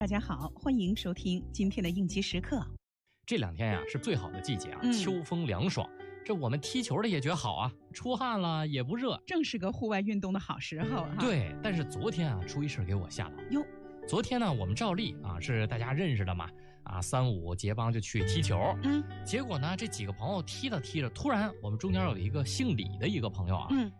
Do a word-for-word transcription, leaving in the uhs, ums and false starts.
大家好，欢迎收听今天的应急时刻。 这两天呀、是最好的季节啊， 嗯秋风凉爽。这我们踢球的也觉好啊，出汗了也不热， 正是个户外运动的好时候哈。 对，但是昨天啊，出一事给我吓到了。 哟， 昨天呢，我们照例啊是大家认识的嘛，啊三五结帮就去踢球。 嗯结果呢，这几个朋友踢着踢着，突然我们中间有一个姓李的一个朋友啊， 嗯，